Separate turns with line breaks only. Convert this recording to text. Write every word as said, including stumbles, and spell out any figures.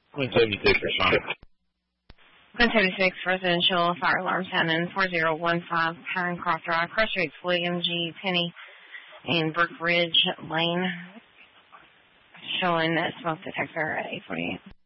one seventy-six, responding.
one seventy-six, residential fire alarm sound in four zero one five, Pinencroft Drive, cross streets William G. Penny and Brook Ridge Lane, showing smoke detector at eight forty-eight.